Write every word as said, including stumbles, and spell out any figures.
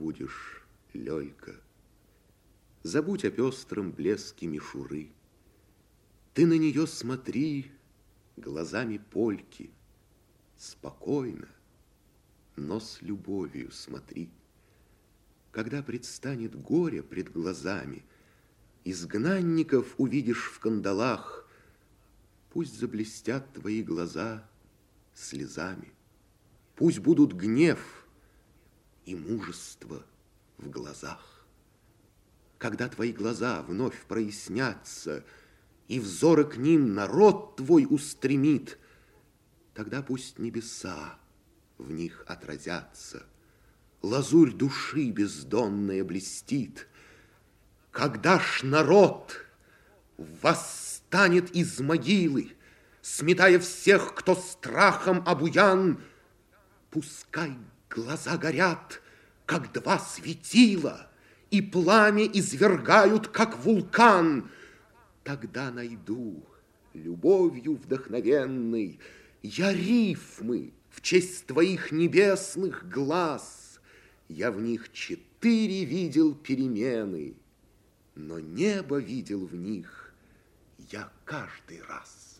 будешь, Лёлька. Забудь о пестром блеске мишуры. Ты на нее смотри глазами польки. Спокойно, но с любовью смотри. Когда предстанет горе пред глазами, изгнанников увидишь в кандалах, пусть заблестят твои глаза слезами, пусть будут гнев и мужество в глазах. Когда твои глаза вновь прояснятся, и взоры к ним народ твой устремит, тогда пусть небеса в них отразятся, лазурь души бездонная блестит. Когда ж народ восстанет из могилы, сметая всех, кто страхом обуян, пускай глаза горят, как два светила, и пламя извергают, как вулкан. Тогда найду любовью вдохновенной я рифмы в честь твоих небесных глаз. Я в них четыре видел перемены, но небо видел в них я каждый раз.